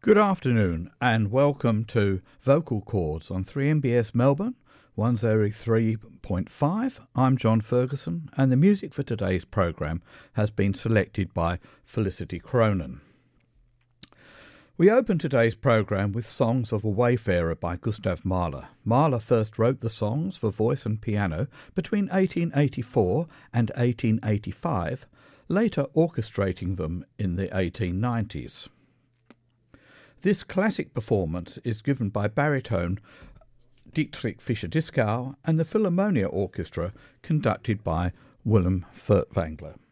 Good afternoon and welcome to Vocal Chords on 3MBS Melbourne 103.5. I'm John Ferguson and the music for today's programme has been selected by Felicity Cronin. We open today's programme with Songs of a Wayfarer by Gustav Mahler. Mahler first wrote the songs for voice and piano between 1884 and 1885, later orchestrating them in the 1890s. This classic performance is given by baritone Dietrich Fischer-Dieskau and the Philharmonia Orchestra conducted by Willem Furtwängler.